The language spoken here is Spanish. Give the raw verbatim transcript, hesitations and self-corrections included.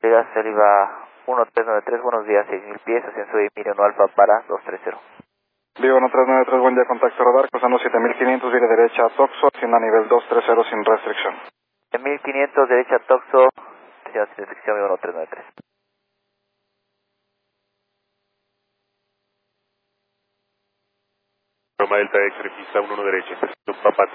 Llega Saliva uno tres nueve tres, buenos días, seis mil pies, ascenso de Emilio Alfa para dos tres cero. Vivo uno tres nueve tres, buen día, contacto radar, cruzando siete mil quinientos, vire derecha a Toxo, haciendo a nivel dos tres cero sin restricción. siete mil quinientos, derecha Toxo, sin restricción, Vivo uno tres nueve tres. Roma Delta X, pista uno uno derecha, estación Papá